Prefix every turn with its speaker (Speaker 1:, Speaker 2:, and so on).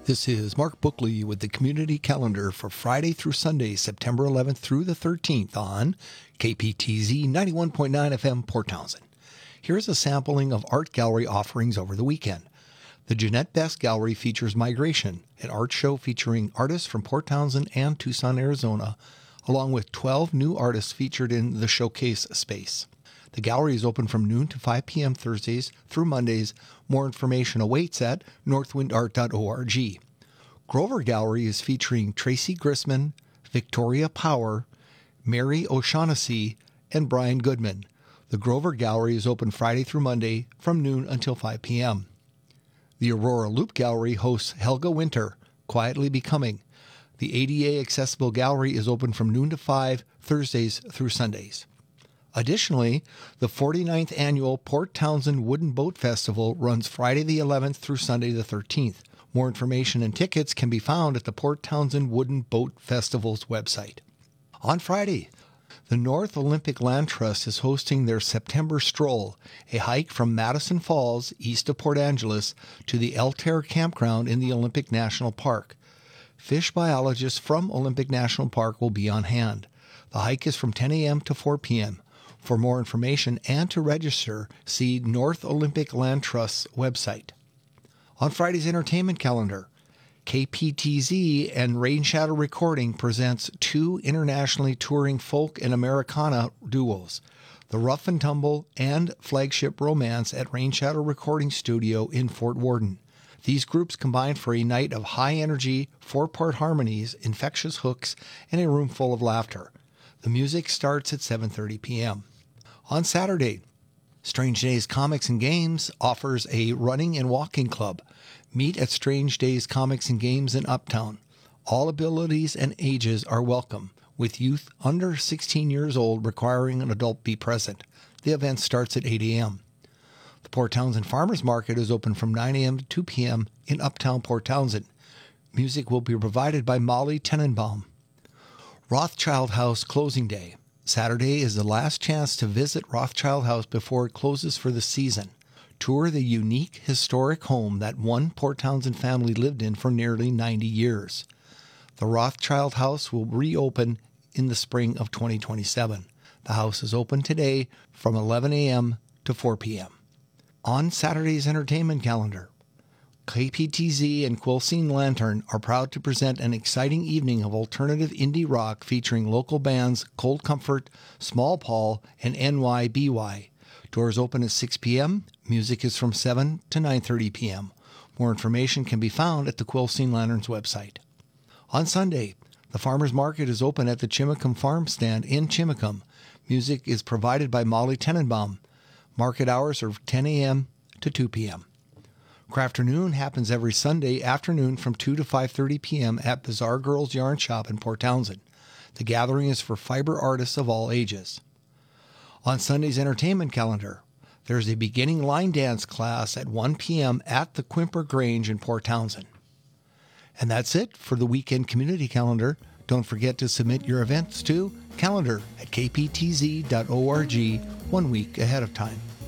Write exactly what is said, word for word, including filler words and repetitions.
Speaker 1: This is Mark Bookley with the Community Calendar for Friday through Sunday, September eleventh through the thirteenth on K P T Z ninety-one point nine F M Port Townsend. Here's a sampling of art gallery offerings over the weekend. The Jeanette Best Gallery features Migration, an art show featuring artists from Port Townsend and Tucson, Arizona, along with twelve new artists featured in the showcase space. The gallery is open from noon to five p.m. Thursdays through Mondays. More information awaits at northwind art dot org. Grover Gallery is featuring Tracy Grisman, Victoria Power, Mary O'Shaughnessy, and Brian Goodman. The Grover Gallery is open Friday through Monday from noon until five p.m. The Aurora Loop Gallery hosts Helga Winter, Quietly Becoming. The A D A Accessible Gallery is open from noon to five, Thursdays through Sundays. Additionally, the forty-ninth Annual Port Townsend Wooden Boat Festival runs Friday the eleventh through Sunday the thirteenth. More information and tickets can be found at the Port Townsend Wooden Boat Festival's website. On Friday, the North Olympic Land Trust is hosting their September Stroll, a hike from Madison Falls, east of Port Angeles, to the Altair Campground in the Olympic National Park. Fish biologists from Olympic National Park will be on hand. The hike is from ten a.m. to four p.m. For more information and to register, see North Olympic Land Trust's website. On Friday's entertainment calendar, K P T Z and Rain Shadow Recording presents two internationally touring folk and Americana duos, The Rough and Tumble and Flagship Romance at Rain Shadow Recording Studio in Fort Worden. These groups combine for a night of high-energy, four-part harmonies, infectious hooks, and a room full of laughter. The music starts at seven thirty p.m. On Saturday, Strange Days Comics and Games offers a running and walking club. Meet at Strange Days Comics and Games in Uptown. All abilities and ages are welcome, with youth under sixteen years old requiring an adult be present. The event starts at eight a.m. The Port Townsend Farmers Market is open from nine a.m. to two p.m. in Uptown Port Townsend. Music will be provided by Molly Tenenbaum. Rothschild House Closing Day. Saturday is the last chance to visit Rothschild House before it closes for the season. Tour the unique, historic home that one Port Townsend family lived in for nearly ninety years. The Rothschild House will reopen in the spring of twenty twenty-seven. The house is open today from eleven a.m. to four p.m. On Saturday's entertainment calendar, K P T Z and Quilcene Lantern are proud to present an exciting evening of alternative indie rock featuring local bands Cold Comfort, Small Paul, and N Y B Y. Doors open at six p.m. Music is from seven to nine thirty p.m. More information can be found at the Quilcene Lantern's website. On Sunday, the Farmers Market is open at the Chimacum Farm Stand in Chimacum. Music is provided by Molly Tenenbaum. Market hours are ten a.m. to two p.m. Crafternoon happens every Sunday afternoon from two to five thirty p.m. at Bizarre Girls Yarn Shop in Port Townsend. The gathering is for fiber artists of all ages. On Sunday's entertainment calendar, there's a beginning line dance class at one p.m. at the Quimper Grange in Port Townsend. And that's it for the weekend community calendar. Don't forget to submit your events to calendar at k p t z dot org one week ahead of time.